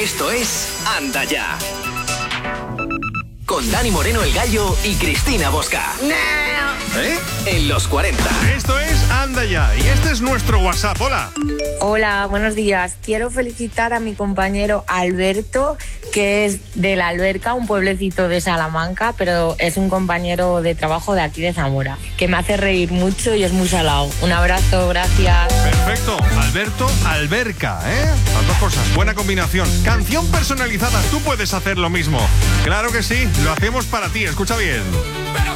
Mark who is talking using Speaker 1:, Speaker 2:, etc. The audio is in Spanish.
Speaker 1: Esto es Anda Ya. Con Dani Moreno el Gallo y Cristina Bosca. En los 40.
Speaker 2: Esto es Anda Ya y este es nuestro WhatsApp. Hola.
Speaker 3: Hola, buenos días. Quiero felicitar a mi compañero Alberto, que es de La Alberca, un pueblecito de Salamanca, pero es un compañero de trabajo de aquí de Zamora, que me hace reír mucho y es muy salado. Un abrazo, gracias.
Speaker 2: Perfecto. Alberto, Alberca, Las dos cosas. Buena combinación. Canción personalizada. Tú puedes hacer lo mismo. Claro que sí. Lo hacemos para ti. Escucha bien.